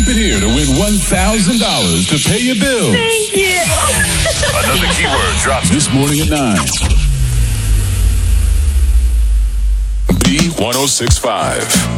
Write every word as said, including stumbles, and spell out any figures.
Keep it here to win one thousand dollars to pay your bills. Thank you. Another keyword drops This morning at nine. B one oh six point five.